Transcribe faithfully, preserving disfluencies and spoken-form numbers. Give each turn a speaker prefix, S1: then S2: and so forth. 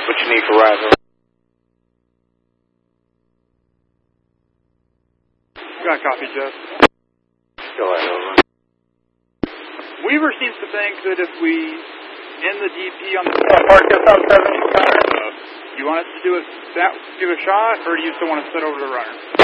S1: What you need for riser?
S2: Got a copy, Jeff.
S1: Go ahead, over.
S2: Weaver seems to think that if we end the D P on the
S3: Park S on seven,
S2: uh, you want us to do a, that, give a shot, or do you still want to set over the runner?